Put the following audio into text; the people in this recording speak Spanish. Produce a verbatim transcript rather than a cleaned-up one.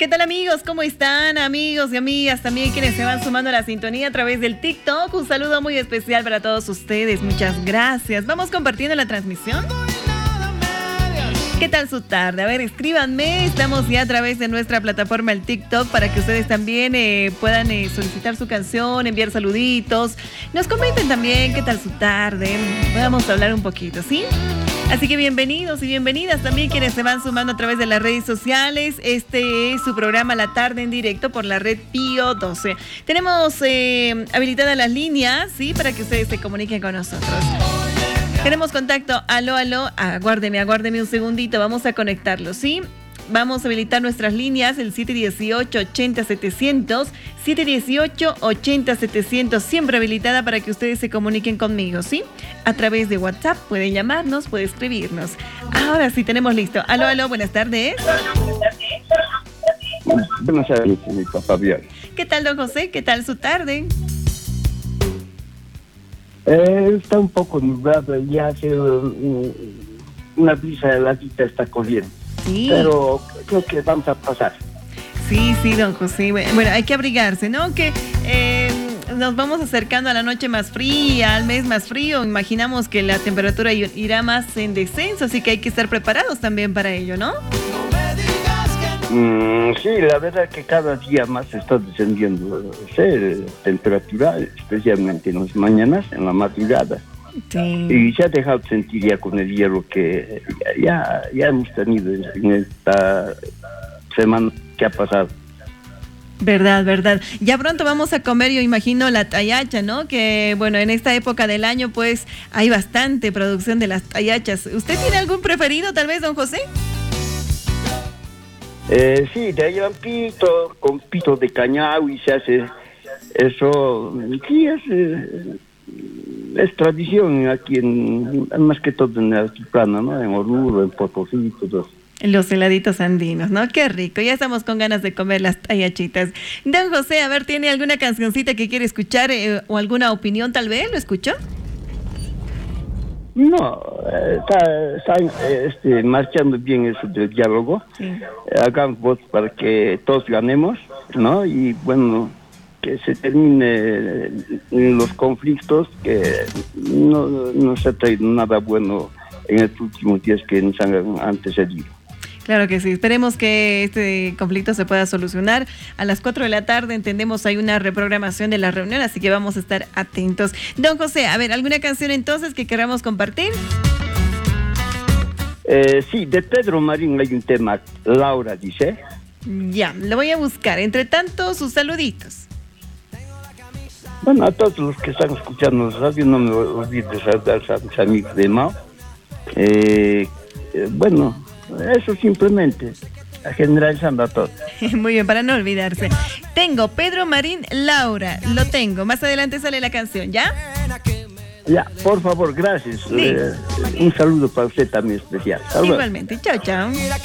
¿Qué tal, amigos? ¿Cómo están, amigos y amigas? También quienes se van sumando a la sintonía a través del TikTok. Un saludo muy especial para todos ustedes. Muchas gracias. Vamos compartiendo la transmisión. ¿Qué tal su tarde? A ver, escríbanme. Estamos ya a través de nuestra plataforma, el TikTok, para que ustedes también eh, puedan eh, solicitar su canción, enviar saluditos. Nos comenten también qué tal su tarde. Vamos a hablar un poquito, ¿sí? Así que bienvenidos y bienvenidas también quienes se van sumando a través de las redes sociales. Este es su programa La Tarde en directo por la red Pío doce. Tenemos eh, habilitadas las líneas, ¿sí? Para que ustedes se comuniquen con nosotros. Tenemos contacto. Aló, aló. Aguárdeme, aguárdeme un segundito. Vamos a conectarlo, ¿sí? Vamos a habilitar nuestras líneas, el siete dieciocho, ochenta, setecientos, siete dieciocho, ochenta, setecientos, siempre habilitada para que ustedes se comuniquen conmigo, ¿sí? A través de WhatsApp, pueden llamarnos, pueden escribirnos. Ahora sí, tenemos listo. Aló, aló, buenas tardes. Buenas tardes, señorita Fabián. ¿Qué tal, don José? ¿Qué tal su tarde? Eh, está un poco nublado, ya hace uh, una brisa de la quita está corriendo. Sí. Pero creo que vamos a pasar. Sí, sí, don José. Bueno, hay que abrigarse, ¿no? Que eh, nos vamos acercando a la noche más fría, al mes más frío. Imaginamos que la temperatura irá más en descenso, así que hay que estar preparados también para ello, ¿no? Mm, sí, la verdad que cada día más está descendiendo la temperatura, especialmente en las mañanas, en la madrugada. Sí. Y se ha dejado sentir ya con el hielo que ya, ya hemos tenido en esta semana que ha pasado. Verdad, verdad. Ya pronto vamos a comer, yo imagino, la tallacha, ¿no? Que, bueno, en esta época del año, pues, hay bastante producción de las tallachas. ¿Usted tiene algún preferido, tal vez, don José? Eh, sí, te llevan pito, con pito de cañao y se hace eso. Sí, es... Eh, es tradición aquí, en, más que todo en el altiplano, ¿no? En Oruro, en Potosí y todo. Los heladitos andinos, ¿no? Qué rico, ya estamos con ganas de comer las tallachitas. Don José, a ver, ¿tiene alguna cancioncita que quiere escuchar eh, o alguna opinión tal vez? ¿Lo escuchó? No, eh, está, está este, marchando bien eso del diálogo. Sí. Eh, hagamos votos para que todos ganemos, ¿no? Y bueno, que se termine los conflictos, que no, no se ha traído nada bueno en estos últimos días que nos han antecedido. Claro que sí, esperemos que este conflicto se pueda solucionar. A las cuatro de la tarde, entendemos, hay una reprogramación de la reunión, así que vamos a estar atentos. Don José, a ver, ¿alguna canción entonces que queramos compartir? Eh, sí, de Pedro Marín hay un tema, Laura dice. Ya, lo voy a buscar. Entre tanto, sus saluditos. Bueno, a todos los que están escuchando la radio, no me olvides de saludar a mis amigos de Mao. Eh, eh, bueno, eso simplemente, generalizando a todos. Muy bien, para no olvidarse. Tengo Pedro Marín, Laura, lo tengo. Más adelante sale la canción, ¿ya? Ya, por favor, gracias. Eh, un saludo para usted también especial. Saludos. Igualmente, chao, chao.